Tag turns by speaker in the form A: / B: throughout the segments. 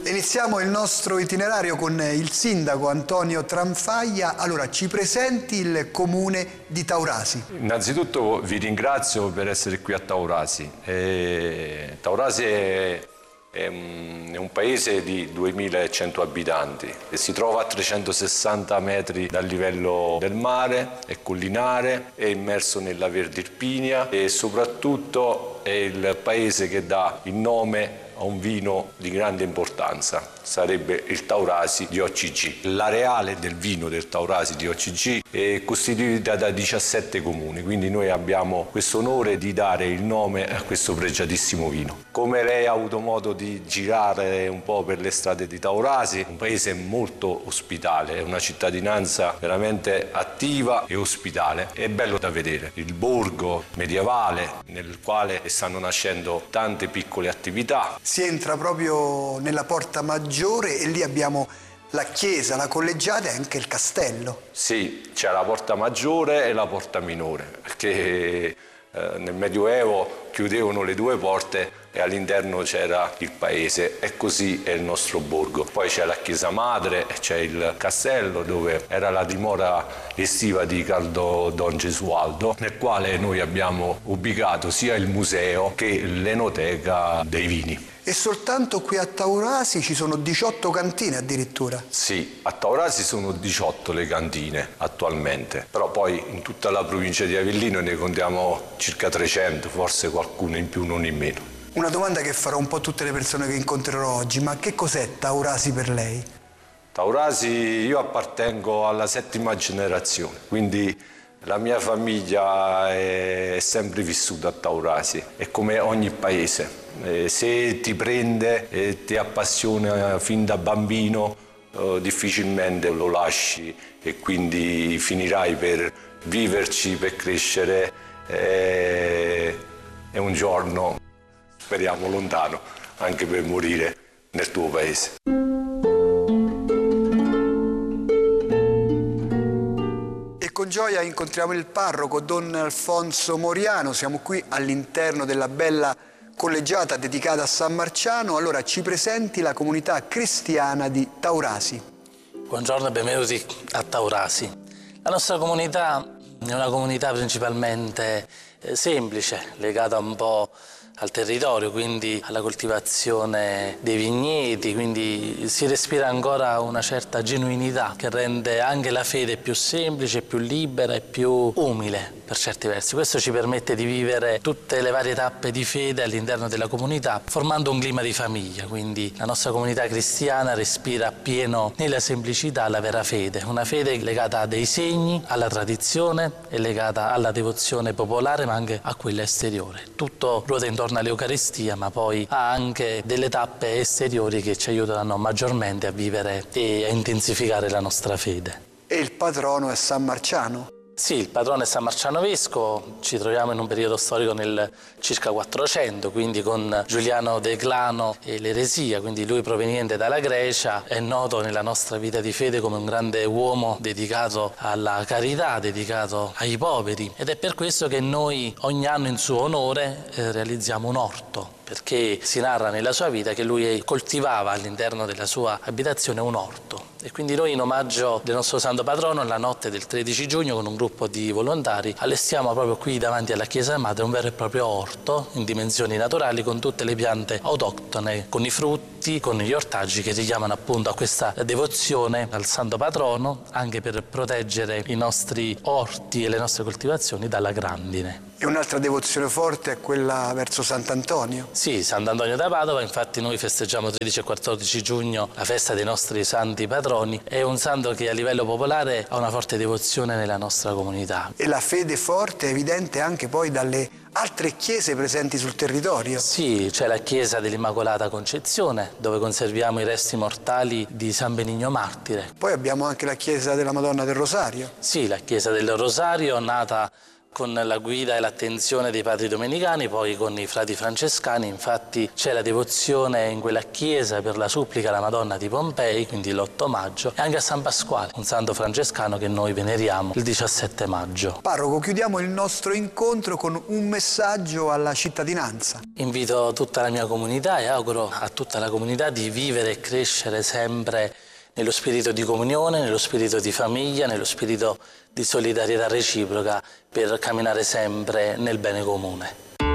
A: Iniziamo il nostro itinerario con il sindaco Antonio Tranfaglia. Allora, ci presenti il comune di Taurasi.
B: Innanzitutto vi ringrazio per essere qui a Taurasi. Taurasi è un paese di 2100 abitanti e si trova a 360 metri dal livello del mare, è collinare, è immerso nella Verde Irpinia e soprattutto è il paese che dà il nome a un vino di grande importanza, sarebbe il Taurasi di OCG. L'areale del vino del Taurasi di OCG è costituita da 17 comuni, quindi noi abbiamo questo onore di dare il nome a questo pregiatissimo vino. Come lei ha avuto modo di girare un po' per le strade di Taurasi, un paese molto ospitale, è una cittadinanza veramente attiva e ospitale. È bello da vedere, il borgo medievale nel quale stanno nascendo tante piccole attività.
A: Si entra proprio nella porta maggiore e lì abbiamo la chiesa, la collegiata e anche il castello.
B: Sì, c'è la porta maggiore e la porta minore, perché nel Medioevo chiudevano le due porte e all'interno c'era il paese e così è il nostro borgo. Poi c'è la chiesa madre e c'è il castello dove era la dimora estiva di Carlo Don Gesualdo, nel quale noi abbiamo ubicato sia il museo che l'enoteca dei vini.
A: E soltanto qui a Taurasi ci sono 18 cantine addirittura?
B: Sì, a Taurasi sono 18 le cantine attualmente, però poi in tutta la provincia di Avellino ne contiamo circa 300, forse qualcuno in più, non in meno.
A: Una domanda che farò un po' a tutte le persone che incontrerò oggi, ma che cos'è Taurasi per lei?
B: Taurasi, io appartengo alla 7ª generazione, quindi la mia famiglia è sempre vissuta a Taurasi, è come ogni paese. Se ti prende e ti appassiona fin da bambino, difficilmente lo lasci e quindi finirai per viverci, per crescere e un giorno, speriamo lontano, anche per morire nel tuo paese.
A: Con gioia incontriamo il parroco Don Alfonso Moriano, siamo qui all'interno della bella collegiata dedicata a San Marciano. Allora ci presenti la comunità cristiana di Taurasi.
C: Buongiorno e benvenuti a Taurasi. La nostra comunità è una comunità principalmente semplice, legata un po' al territorio, quindi alla coltivazione dei vigneti, quindi si respira ancora una certa genuinità che rende anche la fede più semplice, più libera e più umile per certi versi. Questo ci permette di vivere tutte le varie tappe di fede all'interno della comunità, formando un clima di famiglia, quindi la nostra comunità cristiana respira appieno nella semplicità la vera fede, una fede legata a dei segni, alla tradizione e legata alla devozione popolare ma anche a quella esteriore. Tutto ruota intorno all'Eucaristia, ma poi ha anche delle tappe esteriori che ci aiutano maggiormente a vivere e a intensificare la nostra fede.
A: E il patrono è San Marciano?
C: Sì, il patrono è San Marciano Vescovo, ci troviamo in un periodo storico nel circa 400, quindi con Giuliano Declano e l'eresia, quindi lui proveniente dalla Grecia, è noto nella nostra vita di fede come un grande uomo dedicato alla carità, dedicato ai poveri, ed è per questo che noi ogni anno in suo onore realizziamo un orto, perché si narra nella sua vita che lui coltivava all'interno della sua abitazione un orto. E quindi noi in omaggio del nostro santo patrono, la notte del 13 giugno, con un gruppo di volontari, allestiamo proprio qui davanti alla chiesa madre un vero e proprio orto in dimensioni naturali con tutte le piante autoctone, con i frutti, con gli ortaggi che richiamano appunto a questa devozione al santo patrono, anche per proteggere i nostri orti e le nostre coltivazioni dalla grandine.
A: E un'altra devozione forte è quella verso Sant'Antonio?
C: Sì, Sant'Antonio da Padova, infatti noi festeggiamo 13 e 14 giugno la festa dei nostri santi patroni. È un santo che a livello popolare ha una forte devozione nella nostra comunità.
A: E la fede forte è evidente anche poi dalle altre chiese presenti sul territorio?
C: Sì, c'è la chiesa dell'Immacolata Concezione, dove conserviamo i resti mortali di San Benigno Martire.
A: Poi abbiamo anche la chiesa della Madonna del Rosario?
C: Sì, la chiesa del Rosario, nata con la guida e l'attenzione dei padri domenicani, poi con i frati francescani. Infatti c'è la devozione in quella chiesa per la supplica alla Madonna di Pompei, quindi l'8 maggio, e anche a San Pasquale, un santo francescano che noi veneriamo il 17 maggio.
A: Parroco, chiudiamo il nostro incontro con un messaggio alla cittadinanza.
C: Invito tutta la mia comunità e auguro a tutta la comunità di vivere e crescere sempre nello spirito di comunione, nello spirito di famiglia, nello spirito di solidarietà reciproca, per camminare sempre nel bene comune.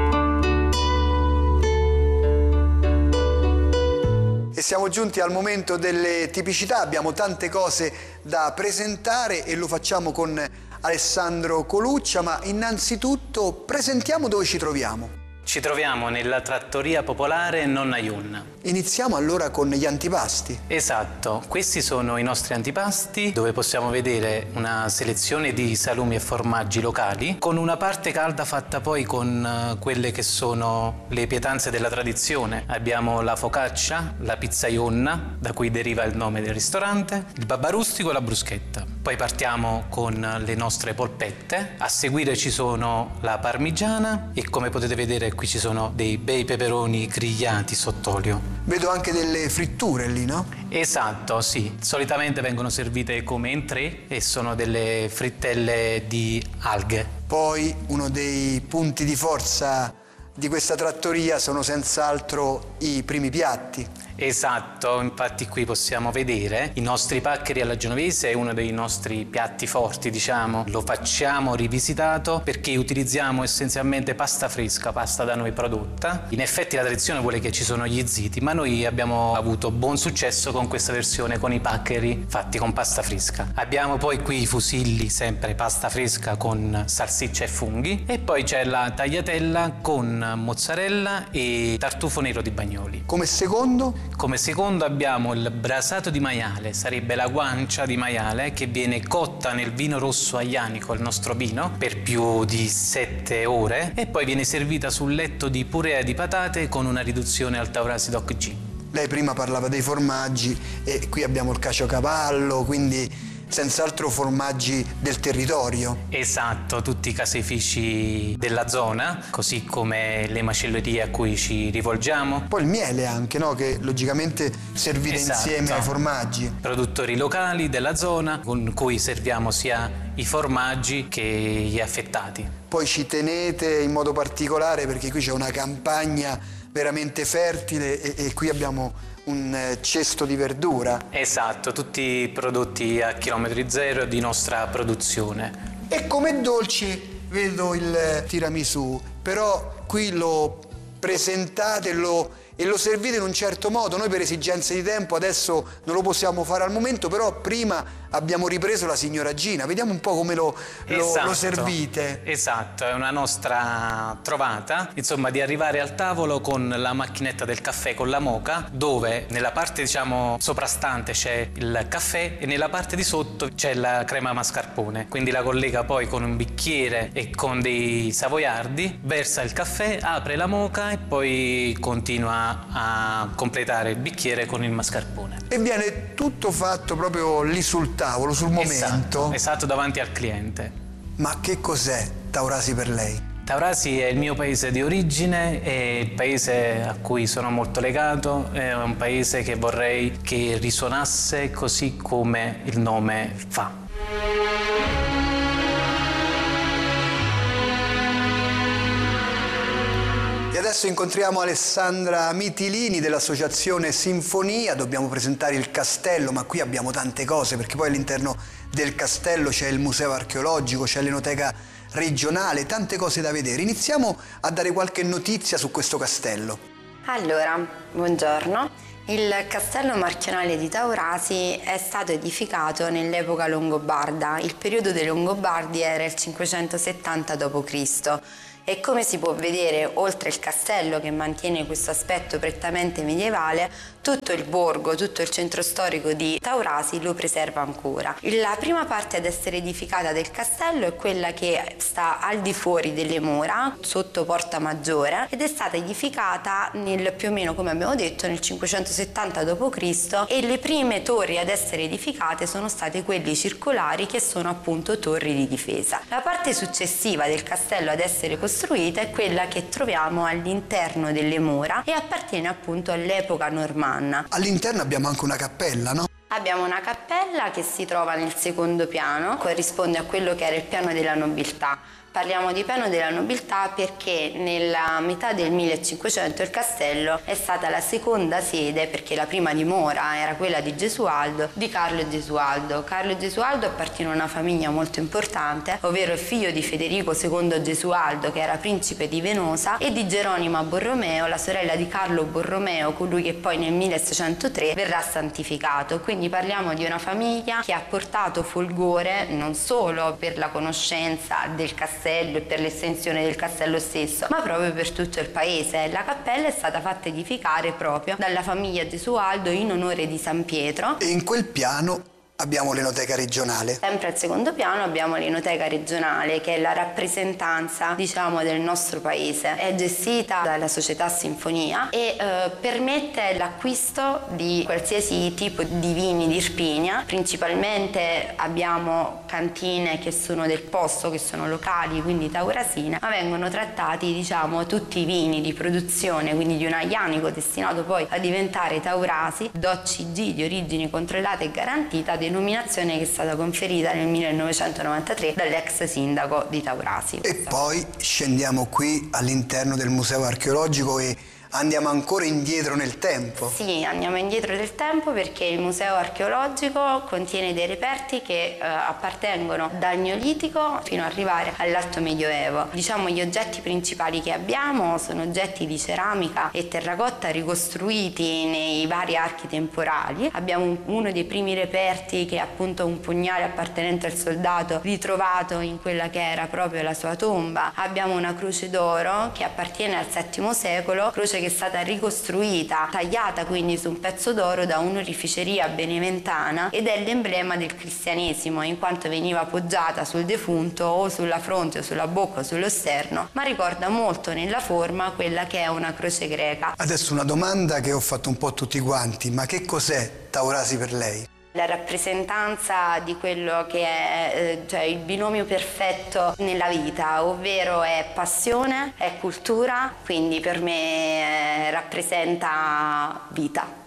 A: E siamo giunti al momento delle tipicità, abbiamo tante cose da presentare e lo facciamo con Alessandro Coluccia, ma innanzitutto presentiamo dove ci troviamo.
D: Ci troviamo nella trattoria popolare Nonna Yun.
A: Iniziamo allora con gli antipasti.
D: Esatto, questi sono i nostri antipasti, dove possiamo vedere una selezione di salumi e formaggi locali, con una parte calda fatta poi con quelle che sono le pietanze della tradizione. Abbiamo la focaccia, la pizzaionna, da cui deriva il nome del ristorante, il babà rustico e la bruschetta. Poi partiamo con le nostre polpette, a seguire ci sono la parmigiana e, come potete vedere, qui ci sono dei bei peperoni grigliati sott'olio.
A: Vedo anche delle fritture lì, no?
D: Esatto, sì. Solitamente vengono servite come entrée e sono delle frittelle di alghe.
A: Poi uno dei punti di forza di questa trattoria sono senz'altro i primi piatti.
D: Esatto, infatti qui possiamo vedere i nostri paccheri alla genovese, è uno dei nostri piatti forti, diciamo. Lo facciamo rivisitato perché utilizziamo essenzialmente pasta fresca, pasta da noi prodotta. In effetti la tradizione vuole che ci sono gli ziti, ma noi abbiamo avuto buon successo con questa versione, con i paccheri fatti con pasta fresca. Abbiamo poi qui i fusilli, sempre pasta fresca con salsiccia e funghi, e poi c'è la tagliatella con mozzarella e tartufo nero di Bagnoli.
A: Come secondo?
D: Come secondo abbiamo il brasato di maiale, sarebbe la guancia di maiale che viene cotta nel vino rosso aglianico, il nostro vino, per più di 7 ore, e poi viene servita sul letto di purea di patate con una riduzione al Taurasi Doc G.
A: Lei prima parlava dei formaggi e qui abbiamo il caciocavallo, quindi senz'altro formaggi del territorio.
D: Esatto, tutti i caseifici della zona, così come le macellerie a cui ci rivolgiamo.
A: Poi il miele anche, no? Che logicamente servite insieme ai formaggi.
D: Produttori locali della zona con cui serviamo sia i formaggi che gli affettati.
A: Poi ci tenete in modo particolare perché qui c'è una campagna veramente fertile e qui abbiamo un cesto di verdura.
D: Esatto, tutti prodotti a chilometri zero di nostra produzione.
A: E come dolci vedo il tiramisù, però qui lo presentate e lo servite in un certo modo. Noi per esigenze di tempo adesso non lo possiamo fare al momento, però prima abbiamo ripreso la signora Gina. Vediamo un po' come lo servite.
D: Esatto, è una nostra trovata, insomma, di arrivare al tavolo con la macchinetta del caffè con la moka, dove nella parte, diciamo, soprastante c'è il caffè e nella parte di sotto c'è la crema mascarpone. Quindi la collega poi con un bicchiere e con dei savoiardi, versa il caffè, apre la moka e poi continua a completare il bicchiere con il mascarpone.
A: E viene tutto fatto proprio lì sul tavolo, sul momento.
D: Esatto, davanti al cliente.
A: Ma che cos'è Taurasi per lei?
D: Taurasi è il mio paese di origine, è il paese a cui sono molto legato, è un paese che vorrei che risuonasse così come il nome fa.
A: E adesso incontriamo Alessandra Mitilini dell'associazione Sinfonia. Dobbiamo presentare il castello, ma qui abbiamo tante cose perché poi all'interno del castello c'è il museo archeologico, c'è l'enoteca regionale, tante cose da vedere. Iniziamo a dare qualche notizia su questo castello.
E: Allora, buongiorno. Il castello marchionale di Taurasi è stato edificato nell'epoca longobarda. Il periodo dei Longobardi era il 570 d.C. E come si può vedere, oltre il castello che mantiene questo aspetto prettamente medievale, tutto il borgo, tutto il centro storico di Taurasi lo preserva ancora. La prima parte ad essere edificata del castello è quella che sta al di fuori delle mura, sotto Porta Maggiore, ed è stata edificata più o meno, come abbiamo detto, nel 570 d.C. e le prime torri ad essere edificate sono state quelle circolari, che sono appunto torri di difesa. La parte successiva del castello ad essere costruita è quella che troviamo all'interno delle mura e appartiene appunto all'epoca normanna.
A: All'interno abbiamo anche una cappella, no?
E: Abbiamo una cappella che si trova nel secondo piano, corrisponde a quello che era il piano della nobiltà. Parliamo di piano della nobiltà perché nella metà del 1500 il castello è stata la seconda sede, perché la prima dimora era quella di Gesualdo, di Carlo Gesualdo. Carlo Gesualdo appartiene a una famiglia molto importante, ovvero il figlio di Federico II Gesualdo, che era principe di Venosa, e di Geronima Borromeo, la sorella di Carlo Borromeo, colui che poi nel 1603 verrà santificato. Quindi parliamo di una famiglia che ha portato folgore non solo per la conoscenza del castello e per l'estensione del castello stesso, ma proprio per tutto il paese. La cappella è stata fatta edificare proprio dalla famiglia Gesualdo in onore di San Pietro.
A: E in quel piano abbiamo l'Enoteca regionale.
E: Sempre al secondo piano abbiamo l'Enoteca regionale, che è la rappresentanza, diciamo, del nostro paese. È gestita dalla società Sinfonia e permette l'acquisto di qualsiasi tipo di vini di Irpinia. Principalmente abbiamo cantine che sono del posto, che sono locali, quindi taurasine, ma vengono trattati, diciamo, tutti i vini di produzione, quindi di un aglianico destinato poi a diventare Taurasi, DOCG, di origine controllata e garantita, denominazione che è stata conferita nel 1993 dall'ex sindaco di Taurasi.
A: E poi scendiamo qui all'interno del museo archeologico e andiamo ancora indietro nel tempo.
E: Sì, andiamo indietro nel tempo perché il museo archeologico contiene dei reperti che appartengono dal Neolitico fino ad arrivare all'Alto Medioevo. Diciamo, gli oggetti principali che abbiamo sono oggetti di ceramica e terracotta ricostruiti nei vari archi temporali. Abbiamo uno dei primi reperti che è appunto un pugnale appartenente al soldato ritrovato in quella che era proprio la sua tomba. Abbiamo una croce d'oro che appartiene al VII secolo, croce che è stata ricostruita, tagliata quindi su un pezzo d'oro da un'oreficeria beneventana, ed è l'emblema del cristianesimo, in quanto veniva appoggiata sul defunto o sulla fronte o sulla bocca o sullo sterno, ma ricorda molto nella forma quella che è una croce greca.
A: Adesso una domanda che ho fatto un po' a tutti quanti: ma che cos'è Taurasi per lei?
E: La rappresentanza di quello che è cioè il binomio perfetto nella vita, ovvero è passione, è cultura, quindi per me rappresenta vita.